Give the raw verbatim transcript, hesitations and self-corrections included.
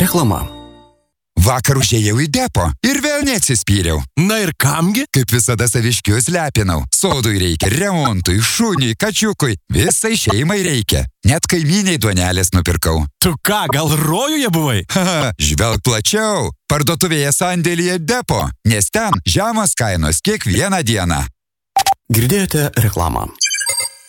Reklama. Vakar užėjau į depo ir vėl neatsispyriau. Na ir kamgi? Kaip visada saviškius lepinau. Sodui reikia, remontui, šuniui, kačiukui. Visai šeimai reikia. Net kaimyniai duonelės nupirkau. Tu ką, gal rojuje buvai? Haha, žvelg plačiau. Parduotuvėje sandėlyje depo, nes ten žemos kainos kiekvieną dieną. Girdėjote reklamą.